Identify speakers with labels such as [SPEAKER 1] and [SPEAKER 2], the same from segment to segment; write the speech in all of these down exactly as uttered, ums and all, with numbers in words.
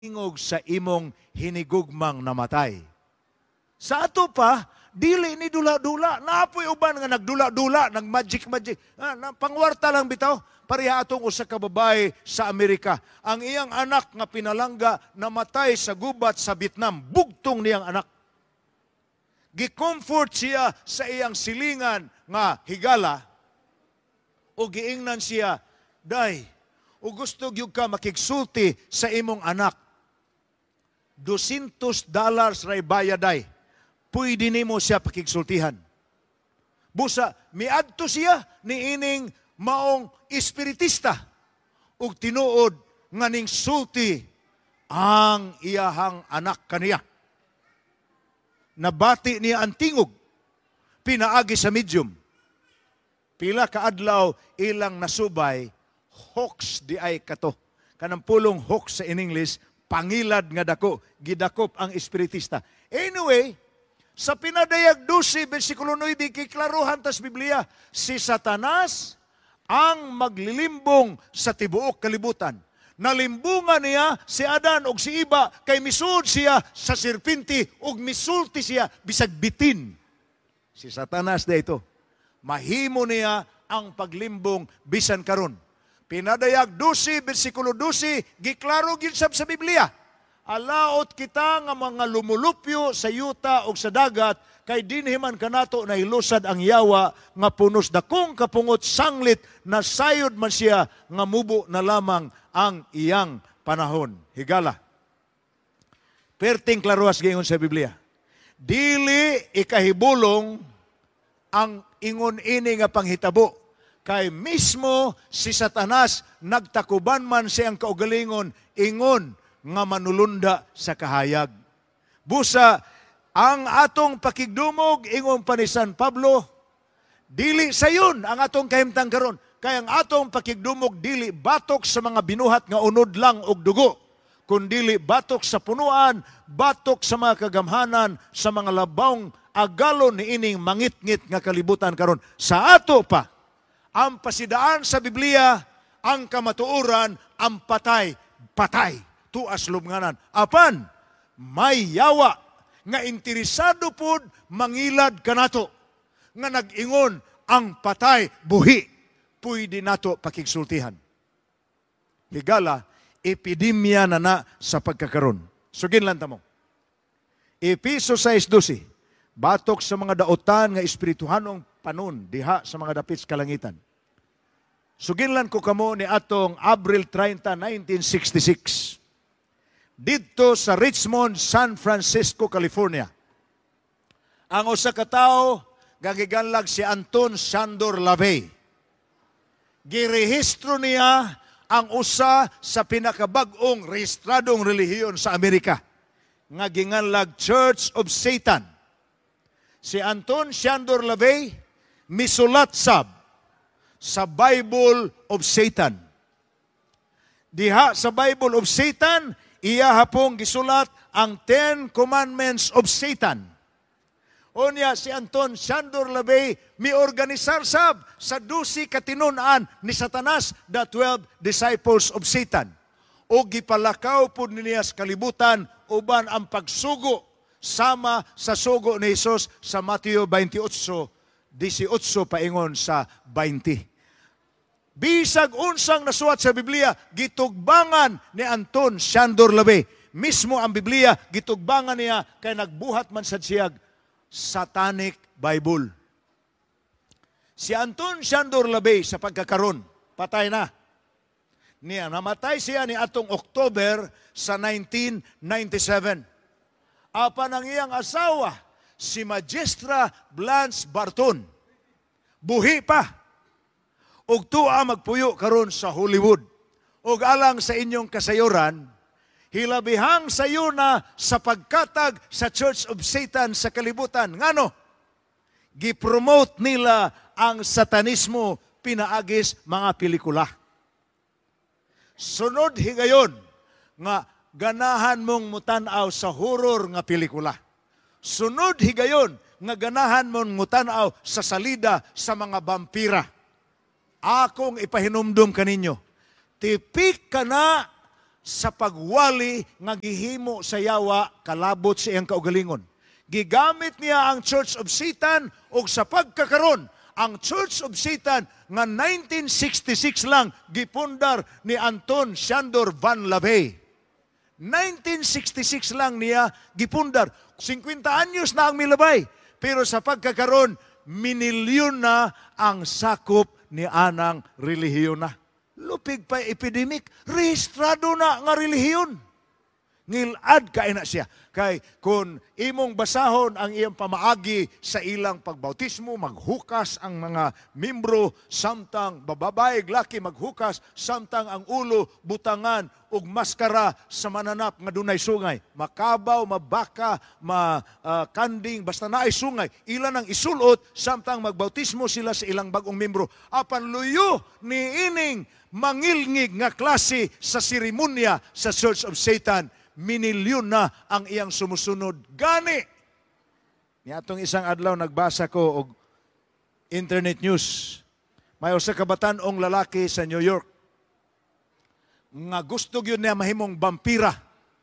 [SPEAKER 1] ingog sa imong hinigugmang namatay. Sa ato pa, dili ni dula-dula. Naapoy uban nga nagdula-dula, nag-magic-magic. Ah, na, pangwarta lang bitaw. Pareha atong usa ka babae sa Amerika. Ang iyang anak nga pinalangga namatay sa gubat sa Vietnam. Bugtong niyang anak. Gi-comfort siya sa iyang silingan nga higala o giingnan siya, day, o gusto gyud ka makigsulti sa imong anak. Dusintos dollars ray bayaday. Pwede nimo siya pakigsultihan. Busa, miadto siya ni ining maong espiritista ug tinuod nga ning sulti ang iyahang anak kaniya. Nabati niya ang tingog, pinaagi sa medium. Pila ka adlaw ilang nasubay, hoax di ay kato. Kanang pulong hoax sa in English, pangilad nga dako, gidakop ang espiritista. Anyway, sa pinadayag twelve, versikulo nine, kiklaruhan tas Biblia, si Satanas ang maglilimbong sa tibuok kalibutan. Nalimbungan niya si Adan og si Iba kay misud siya sa sirpinti ug misulti siya bisag bitin. Si Satanas dito. Mahimo niya ang paglimbong bisan karon. Pinadayag twelve, versikulo twelve, giklaro gyud sab sa Biblia. Alaot kita nga mga lumulupyo sa yuta o sa dagat, kay dinhiman kanato na ilusad ang yawa nga punos dakong kapungot sanglit na sayod man siya nga mubo na lamang ang iyang panahon. Higala. Perting klaruas gingon sa Biblia. Dili ikahibulong ang ingon ini nga panghitabo. Kay mismo si Satanas nagtakuban man siyang kaugalingon ingon nga manulunda sa kahayag. Busa, ang atong pakigdumog, ingon pa ni San Pablo, dili sayon ang atong kahimtang karon. Kaya ang atong pakigdumog, dili batok sa mga binuhat nga unod lang og dugo, kundili batok sa punuan, batok sa mga kagamhanan, sa mga labawng agalon ni ining mangitngit nga kalibutan karon. Sa ato pa, ang pasidaan sa Biblia, ang kamatuoran, ang patay, patay. Tuas lubnganan. Apan, may yawa nga interesado pod mangilad kanato. Nga nag-ingon ang patay buhi. Pwede nato pakigsultihan. Higala, epidemya na na sa pagkakaroon. Sugin lang tamo. Episo six twelve. Batok sa mga daotan nga espirituhanong panon diha sa mga dapit sa kalangitan. Sugin lang ko kamo ni atong Abril thirty, nineteen sixty-six. Dito sa Richmond, San Francisco, California. Ang usa ka tawo gagiganlag si Anton Sandor Lavey. Girehistro niya ang usa sa pinakabag-ong rehistradong relihiyon sa Amerika nga ginganlag Church of Satan. Si Anton Sandor Lavey misulat sab sa Bible of Satan. Diha sa Bible of Satan, iya hapong gisulat ang Ten Commandments of Satan. Unya si Anton Sandor Lavey miorganisar sab sa dusi katinunan ni Satanas, the twelve disciples of Satan. O gipalakaw po niya sa kalibutan uban ang pagsugo sama sa sugo ni Jesus sa Mateo twenty-eight, eighteen paingon sa twenty. Bisag unsang nasuat sa Biblia, gitugbangan ni Anton Sandor Lavey. Mismo ang Biblia, gitugbangan niya kay nagbuhat man sa siyag Satanic Bible. Si Anton Sandor Lavey sa pagkakaron, patay na. Niya, namatay siya ni atong October sa nineteen ninety-seven. Apan ang iyang asawa, si Magistra Blanche Barton, buhi pa. Og tuwa magpuyo karon sa Hollywood. Og alang sa inyong kasayuran, hilabihang sayo na sa pagkatag sa Church of Satan sa kalibutan. Ngano? Gipromote nila ang satanismo pinaagis mga pelikula. Sunod higayon nga ganahan mong mutanaw sa horror nga pelikula. Sunod higayon nga ganahan mong mutanaw sa salida sa mga vampira. Akong ipahinumdum kaninyo, tipik ka na sa pagwali nga gihimo sa yawa kalabot sa iyang kaugalingon. Gigamit niya ang Church of Satan o sa pagkakaron, ang Church of Satan nga nineteen sixty-six lang gipundar ni Anton Sandor Van Lavey. nineteen sixty-six lang niya gipundar. fifty anyos na ang milabay. Pero sa pagkakaron, minilyon na ang sakop ni anang relihiyon na. Lupig pa epidemic, rehistrado na nga relihiyon. Ngilad kay na siya. Kay kung imong basahon ang iyang pamaagi sa ilang pagbautismo, maghukas ang mga membro, samtang bababae, laki maghukas, samtang ang ulo, butangan, ug maskara sa mananap nga dunay sungay. Makabaw, mabaka, makanding, basta naay sungay. Ilan ang isulot, samtang magbautismo sila sa ilang bagong membro. Apan luyo ni ining mangilngig nga klase sa seremonya sa Church of Satan, minilyon na ang iyang sumusunod. Gani! Niatong isang adlaw nagbasa ko og internet news. May usa ka batan-ong lalaki sa New York nga gusto gyud niya mahimong vampira.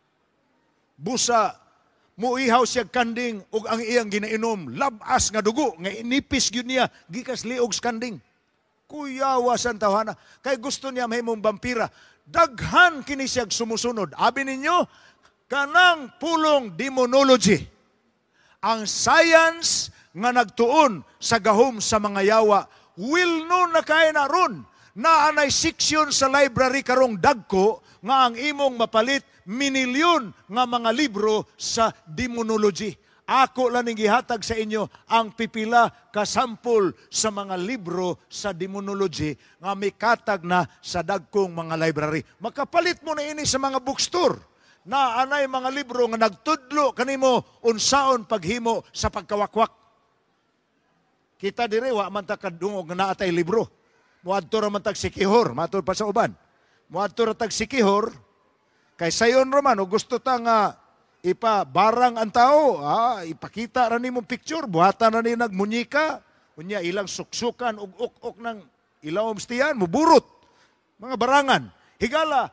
[SPEAKER 1] Busa muihaw siya kanding ug ang iyang ginainom labas nga dugo nga inipis gyud niya gikas liog sa kanding. Kuyawa sa tawhana kay gusto niya mahimong vampira. Daghan kini siya sumusunod. Abi ninyo, kanang pulong demonology. Ang science nga nagtuon sa gahom sa mga yawa, will no na kaya na ron. Naanay section sa library karong dagko nga ang imong mapalit minilyon nga mga libro sa demonology. Ako lang gihatag sa inyo ang pipila ka sample sa mga libro sa demonology nga may katag na sa dagkong mga library. Makapalit mo na ini sa mga bookstore na anay mga libro nga nagtudlo kanimo unsaon paghimo sa pagkawakwak. Kita dire wa man ta kadungog nga naatay libro. Muadto ra man tag sikihor, matud pa sa uban. Muadto ra tag sikihor kay sayon ra man o gusto ta nga ipa barang ang tao, ah, ipakita ra nimong picture, buhatan ra ni nagmunyika, unya ilang suksukan ug uk-uk ng ilawom stiyan, muburot. Mga barangan. Higala,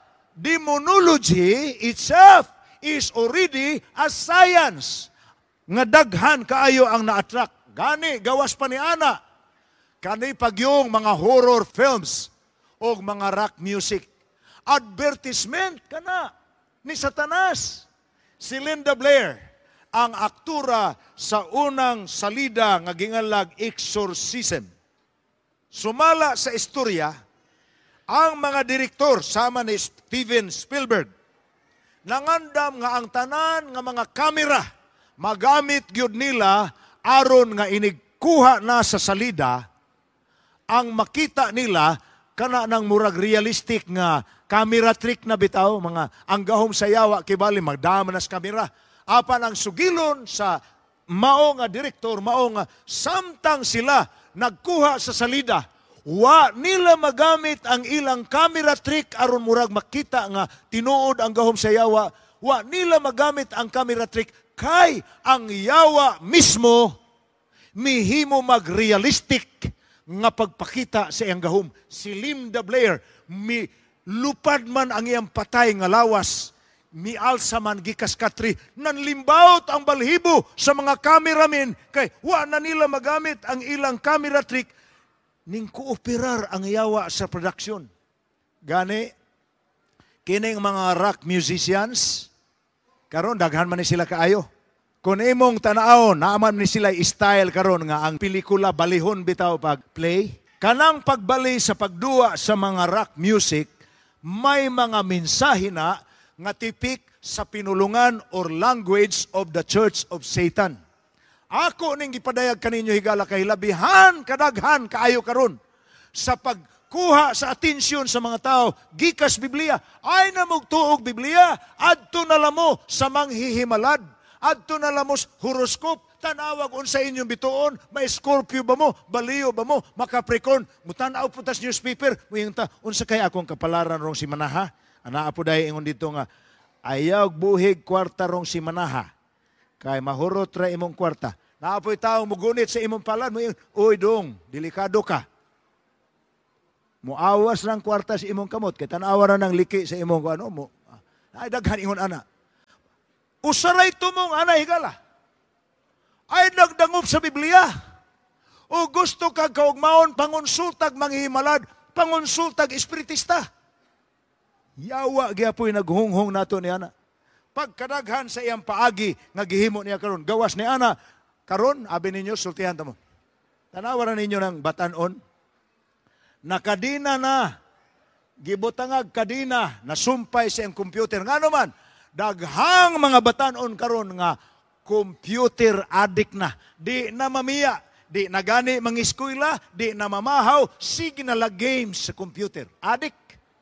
[SPEAKER 1] demonology itself is already a science. Nga daghan kaayo ang na-attract. Gani, gawas pa ni ana. Kani pagyong mga horror films o mga rock music. Advertisement kana ni Satanas. Si Linda Blair, ang aktura sa unang salida nga gingalag Exorcism. Sumala sa istorya, ang mga direktor sama ni Steven Spielberg, nangandam nga ang tanan nga mga kamera, magamit gyud nila aron nga inigkuha na sa salida, ang makita nila kana nang murag realistic nga camera trick na bitaw, mga ang gahom sa yawa kibali magdama nas kamera. Apan ang sugilon sa mao nga direktor, mao nga samtang sila nagkuha sa salida, wa nila magamit ang ilang camera trick aron murag makita nga tinuod ang gahom sa yawa. Wa nila magamit ang camera trick kay ang yawa mismo mihimo mag-realistic nga pagpakita sa iyang gahom. Si Linda Blair, mi lupad man ang iyang patay nga lawas, mialsa man gikas katri, nanlimbaut ang balhibo sa mga cameramen, kay wa na nila magamit ang ilang camera trick, ning kooperar ang yawa sa production. Gani, kining mga rock musicians, karon daghan man ni sila kaayo. Kung imong tanaon, naaman ni sila style karon nga ang pelikula balihon bitaw pag play. Kanang pagbali sa pagduwa sa mga rock music, may mga mensahe na nga tipik sa pinulungan or language of the Church of Satan. Ako ning gipadayag kaninyo higala kay labihan kadaghan kaayo karon sa pagkuha sa atensyon sa mga tao gikas Biblia. Ay na mugtuog Biblia, adto na lamo sa manghihimalad, adto na lamos horoscope, tanawag unsa inyong bituon, may Scorpio ba mo, Baliyo ba mo, Makaprikon, mutanaw po tas newspaper, muyang ta, unsa kay akong kapalaran rong si Manaha? Ana po dahil ingon dito nga, ayaw buhig kwarta rong si Manaha, kay mahurot ra imong kwarta. Naapoy tao mugunit sa imong palad, muyang, uy dong, delikado ka. Muawas lang kwarta sa imong kamot, kay tanawa ra ng liki sa imong ano mo. Ay daghan ingon ana. Usaray tumong ana higala. Ay nagdangop sa Biblia. O gusto kag kaugmaon pangonsultag manghimalad, pangonsultag espiritista. Yawa gyapon naghunghong nato ni ana. Pagkadaghan sa iyang paagi nga gihimo niya karon, gawas ni ana karon abi ninyo sultihan ta mo. Tanawa ninyo ng batanon. Nakadina na gibutangag kadina nasumpay sa iyang computer. Ngano man daghang mga batanon karon nga computer addict na. Di na mamiya, di na gani mangiskwela, di na mamahaw, sige na la games sa computer. Addict.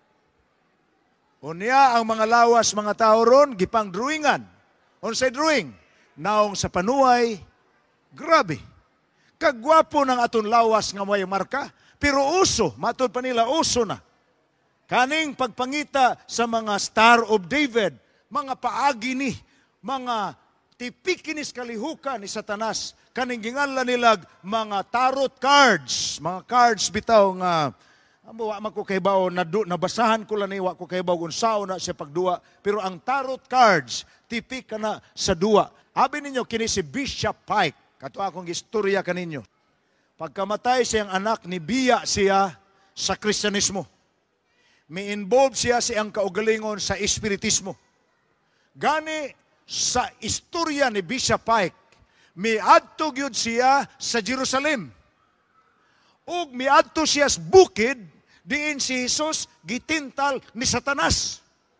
[SPEAKER 1] Unya ang mga lawas mga tao ron gipang drawingan. Unsay drawing? Naong sa panuway, grabe. Kagwapo ng aton lawas nga may marka, pero uso, matod pa nila uso na. Kaning pagpangita sa mga Star of David, mga paagi ni, mga tipikinis kalihukan ni Satanas, kaning ginganlan nilag mga tarot cards, mga cards bitaw nga amo wa man ko kaybaw na nabasahan ko lang ni wa ko kaybaw kung sao na siya pagduwa, pero ang tarot cards tipik kana sa duwa. Abi ninyo kini si Bishop Pike, kato akong istorya kaninyo. Pagkamatay siyang anak ni biya siya sa Kristyanismo. Mi-involve siya siyang kaugalingon sa espiritismo. Gani sa istorya ni Bishop Pike, miadto gyud siya sa Jerusalem. Ug miadto siya sa bukid diin si Jesus gitintal ni Satanas.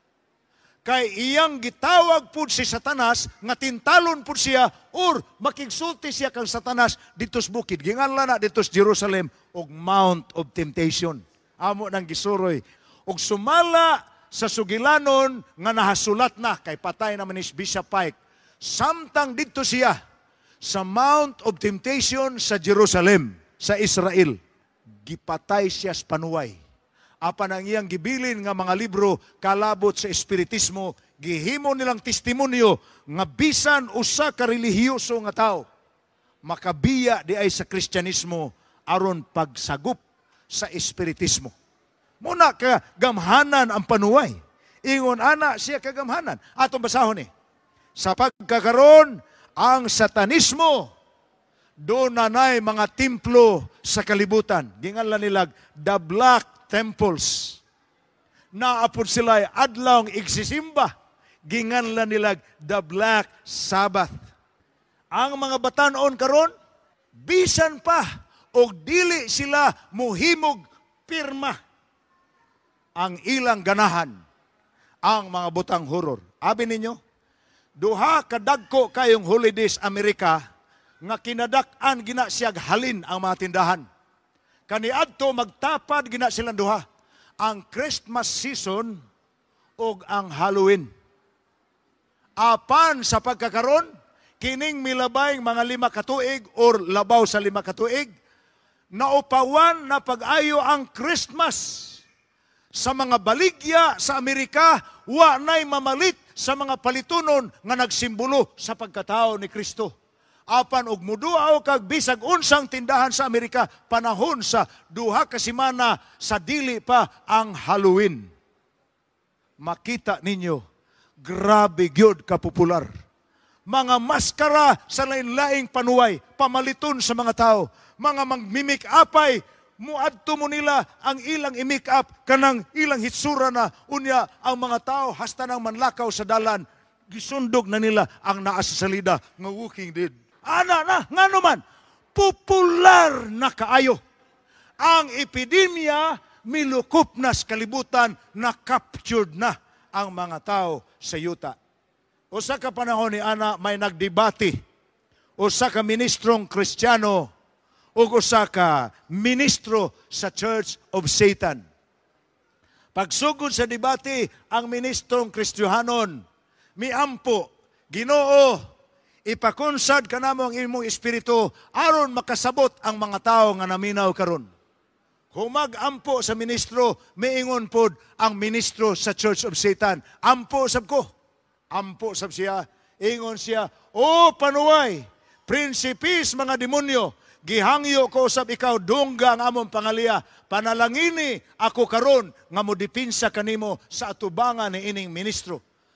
[SPEAKER 1] Kay iyang gitawag pud si Satanas nga tintalon pud siya or makigsulti siya kang Satanas dito sa bukid. Ginganlan na dito sa Jerusalem og Mount of Temptation. Amo nang gisuroy. Og sumala sa sugilanon nga nahasulat na kay patay naman ni Bishop Pike. Samtang dito siya sa Mount of Temptation sa Jerusalem, sa Israel. Gipatay siya sa panuway. Apan ang iyang gibilin nga mga libro kalabot sa espiritismo, gihimo nilang testimonyo nga bisan usa ka relihiyoso nga tao makabiya di ay sa Kristyanismo aron pagsagop sa espiritismo. Muna ka gamhanan ang panuway. Ingon ana siya kagamhanan. Atong basahon ni. Sa pagkakaroon ang Satanismo doon nanay mga templo sa kalibutan. Ginganlan nilag the Black Temples. Naapod sila adlaw igsisimba. Ginganlan nilag the Black Sabbath. Ang mga batanon karon bisan pa og dili sila muhimog pirma ang ilang ganahan ang mga butang horror. Abi ninyo, duha kadagko kayong holidays Amerika nga kinadak-an gina siyag halin ang mga tindahan. Kaniadto magtapad gina silang duha. Ang Christmas season ug ang Halloween. Apan sa pagkakaron, kining milabay mga lima katuig or labaw sa lima katuig, naupawan na pag-ayo ang Christmas. Sa mga baligya sa Amerika, wa na'y mamalit sa mga palitunon nga nagsimbolo sa pagkatao ni Kristo. Apan og muduaw kag bisag unsang tindahan sa Amerika panahon sa duha ka semana sa dili pa ang Halloween. Makita ninyo, grabe gyud ka popular. Mga maskara sa lain-laing panuway, pamaliton sa mga tao, mga magmimik apay, muadto mo nila ang ilang i-make up kanang ilang hitsura na unya ang mga tao hasta nang manlakaw sa dalan, gisundog na nila ang naa sa salida nga Walking Dead. Ana na, nga naman, popular na kaayo. Ang epidemya, milukop na sa kalibutan, na-captured na ang mga tao sa yuta. Usa ka panahon ni ana, may nagdebate. Usa ka ministrong Kristiyano, o usa ka ministro sa Church of Satan. Pagsugod sa debate, ang ministrong Kristiyanon, miampo, Ginoo, ipakonsad ka namo ang imong espiritu aron makasabot ang mga tao nga naminaw karon. Humag-ampo sa ministro, miingon pod ang ministro sa Church of Satan. Ampo sab ko. Ampo sab siya. Ingon siya, "O panuway, prinsipis mga demonyo, gihangyo ko sab ikaw dungga ang among pangaliya. Panalangini ako karon nga modipinsa kanimo sa atubangan ni ining ministro."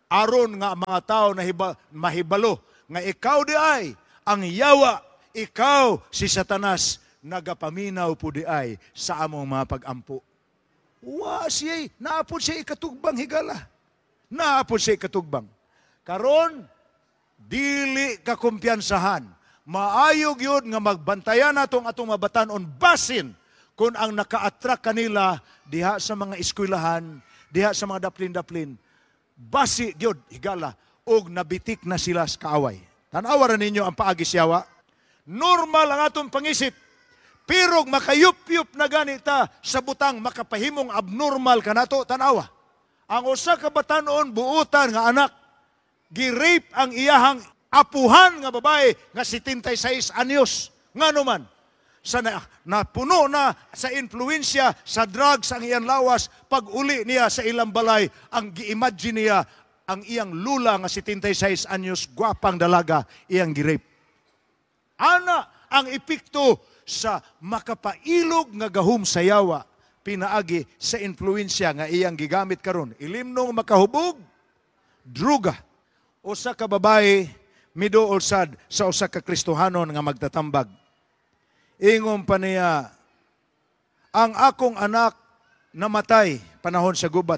[SPEAKER 1] aron nga ang mga tao na hiba, mahibalo nga ikaw di ay ang yawa, ikaw si Satanas nagapaminaw po di ay sa among mga pag-ampo. Wa siya, naapod siya ikatugbang higala. Naapod siya ikatugbang. Karon, dili ka kumpiyansahan. Maayog yun nga magbantayan natong atong mabatanon basin kung ang naka-attract kanila diha sa mga eskwelahan, diha sa mga daplin-daplin. Basi yun, higala, og nabitik na sila sa kaaway. Tanawa ninyo ang paagi siyawa. Normal ang atong pangisip. Pero makayup-yup na ganita sa butang makapahimong abnormal ka nato, tanawa. Ang usa ka batanon buutan nga anak, gi-rape ang iyahang apuhan nga babae nga seventy-six anyos. Nga naman, sa na, napuno na sa influensya sa drugs ang iyang lawas, pag uli niya sa ilang balay, ang gi-imagine niya ang iyang lula nga seventy-six anyos, gwapang dalaga, iyang gi-rape. Ana ang epekto sa makapailog nga gahom sa yawa, pinaagi sa influensya nga iyang gigamit karon. Ilimnong makahubog, druga. Usa ka babae, miduolsad sa usa ka Kristohanon nga magtatambag. Ingon pa niya, ang akong anak namatay panahon sa gubat.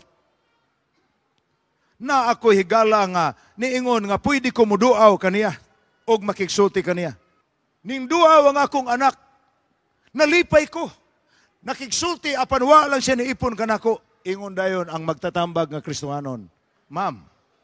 [SPEAKER 1] Na ako higala nga, niingon nga pwede ko muduaw kaniya og makigsulti kaniya. Ning duaw ang akong anak, nalipay ko. Nakigsulti, apan wa lang siya niipon kanako. Ingon dayon ang magtatambag nga Kristohanon. Ma'am,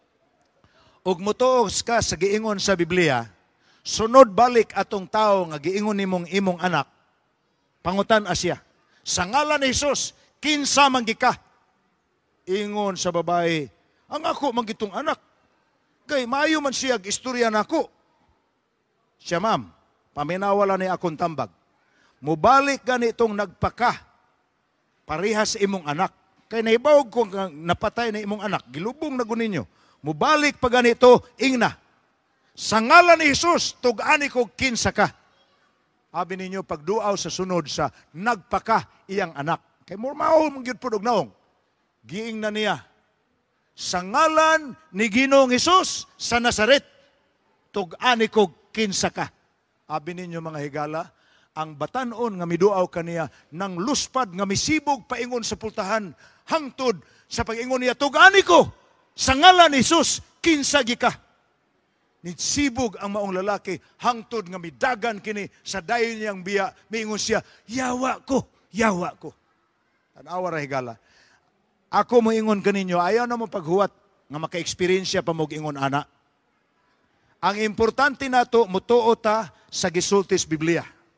[SPEAKER 1] ug mutuos ka sa giingon sa Biblia, sunod balik atong tao nga giingon nimong imong anak, pangutan asya. Sa ngalan ni Jesus, kinsa man gika? Ingon sa babae, ang ako man gitong anak. Kay maayo man siya istorya nako. Siya, ma'am, paminawala ni akong tambag. Mubalik ganitong nagpaka parihas imong anak. Kay naibawog ko napatay na imong anak, gilubong na guninyo. Mubalik pa ganito, ingna. Sa ngalan ni Jesus, tug-ani ko kinsa ka. Abi ninyo, pagduaw sa sunod sa nagpaka iyang anak. Kay murmaw mong gyud pud og naong. Giing na niya. Sa ngalan ni Ginoong Jesus sa Nazaret, tug-ani ko kinsa ka. Abi ninyo mga higala, ang batanon nga miduaw kaniya nang luspad nga misibog paingon sa pultahan hangtod sa pag-ingon niya, tug-ani ko sa ngalan ni Jesus, kinsa gika. Nitsibog ang maong lalaki, hangtod nga midagan kini sa dayon niyang biya, miingon siya, yawa ko, yawa ko. Tanawa ra higala. Ako mo ingon kaninyo, ayaw na mo paghuwat nga maka-experience pa mo ingon ana. Ang importante nato, mutuo ta sa gisultis Biblia.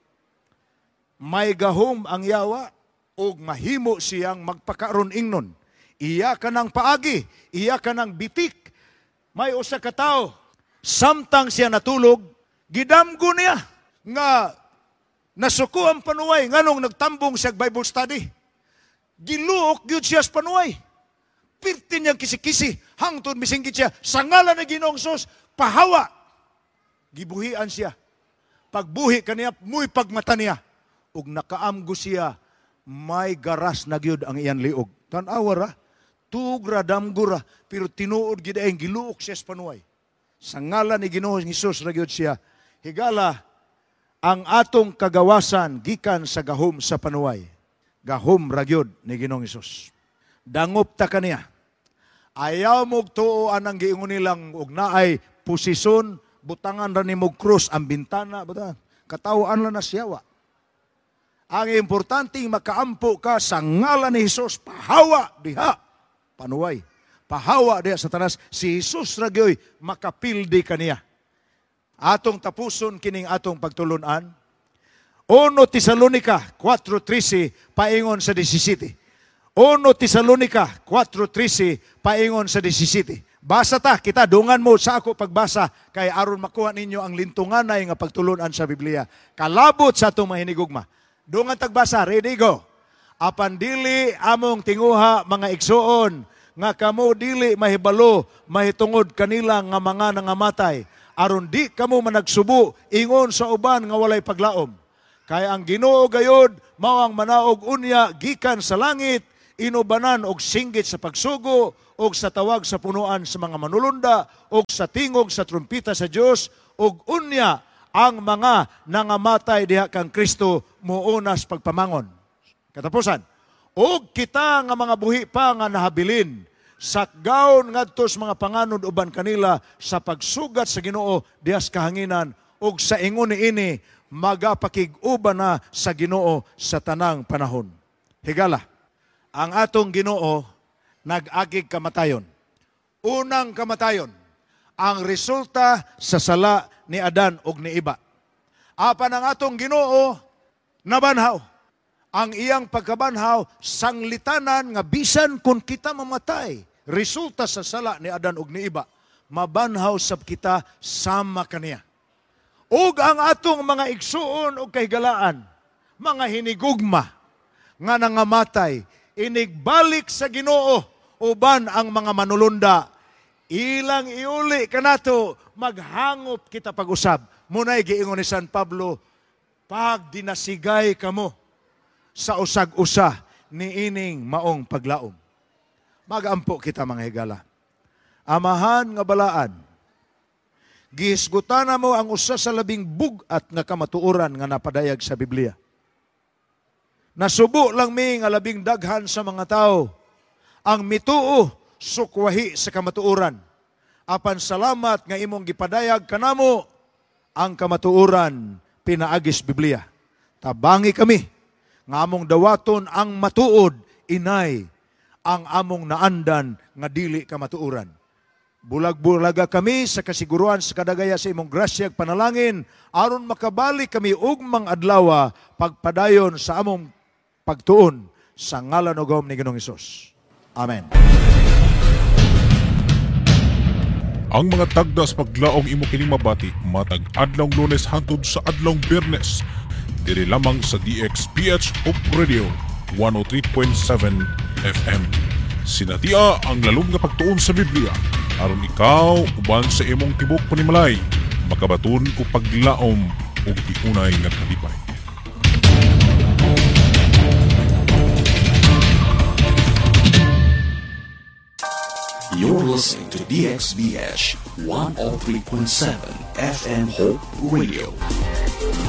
[SPEAKER 1] May gahom ang yawa, o mahimo siyang magpakaron ingnon. Iya ka ng paagi, iya ka ng bitik. May usa ka tao, samtang siya natulog, gidamgo niya nga nasuko ang panuway nganong nagtambong siya Bible study. Giluok gyud siya sa panuway. Pirti niyang kisi-kisi, hangtod misinggit siya, sa ngalan ni Ginoong Sus, pahawa. Gibuhian siya. Pagbuhi kaniya, muy pagmata niya. Ug nakaamgo siya, may garas na gyud ang iyan liog. Tanawa ra, tugra damgura, pero tinuod gid ay giluok siya sa panuway. Sa ngalan ni Ginoong Hesus ra gyud siya. Higala, ang atong kagawasan gikan sa gahom sa panuway. Gahom ra gyud ni Ginoong Hesus. Dangop ta kaniya. Ayaw mo tuoan ang giingon nilang og naay posisyon, butangan ra nimo krus ang bintana, buta. Katawaan lang na siyawa. Ang importante makaampo ka sa ngalan ni Hesus, pahawa diha panuway. Pahawa diha sa tanas si Hesus ra gyoy makapildi kaniya. Atong tapuson kining atong pagtulunan. Uno Tesalonica four thirteen paingon sa seventeen. Uno Tesalonica four thirteen paingon sa seventeen. Basa ta, kita dungan mo sa ako pagbasa kay aron makuha ninyo ang lintunganay nga pagtulunan sa Biblia. Kalabot sa atong mahinigugma. Dungan tagbasa, ready go. Apan dili among tinguha mga igsuon nga kamo dili mahibalo mahitungod kanila nga mga nangamatay aron di kamo managsubo ingon sa uban nga walay paglaom. Kay ang Ginoo gayod mao ang manaog unya gikan sa langit inubanan og singgit sa pagsugo, og sa tawag sa punuan sa mga manulunda, og sa tingog sa trumpita sa Dios, og unya ang mga nangamatay diha kang Kristo muunas pagpamangon. Katapusan, og kita nga mga buhi pa nga nahabilin, sakgaon ngadto sa mga panganod uban kanila sa pagsugat sa Ginoo dihas kahanginan, og sa ingon niini magapakig-uban na sa Ginoo sa tanang panahon. Higala, ang atong Ginoo nag-agig kamatayon. Unang kamatayon, ang resulta sa sala ni Adan ug ni Iba. Apan ang atong Ginoo nabanhaw. Ang iyang pagkabanhaw sanglitanan nga bisan kung kita mamatay, resulta sa sala ni Adan ug ni Iba, mabanhaw sab kita sama kaniya. Ug ang atong mga igsuon ug kahigalaan, mga hinigugma nga nangamatay, inigbalik sa Ginoo uban ang mga manulunda. Ilang iuli kanato, maghangop kita pag-usab. Munay giingon ni San Pablo, pag dinasigay kamo sa usag-usa ni ining maong paglaom. Magampo kita mga higala. Amahan nga balaan, gihisgutan mo ang usa sa labing bugat nga kamatuoran nga napadayag sa Biblia. Nasubo lang mi nga labing daghan sa mga tao ang mituo sukwahi sa kamatuoran. Apan salamat nga imong gipadayag kanamo ang kamatuoran pinaagis Biblia. Tabangi kami nga among dawaton ang matuod, inay ang among naandan nga dili kamatuoran. Bulag-bulaga kami sa kasiguruan sa kadagaya sa imong grasya ug panalangin aron makabalik kami ugmang adlaw pagpadayon sa among pagtuon sa ngalan ug gawom ni Ginoong Hesus. Amen.
[SPEAKER 2] Ang mga tagdas paglaong imo kining mabati matag adlong Lunes hangtod sa adlong Biyernes diri lamang sa D X P H Hope Radio one oh three point seven F M. Sinatia ang lalong nga pagtuon sa Biblia aron ikaw uban sa imong tibok panimalay makabaton ko paglaom ug iunay nga kalipay.
[SPEAKER 3] You're listening to D X B H one oh three point seven F M Hope Radio.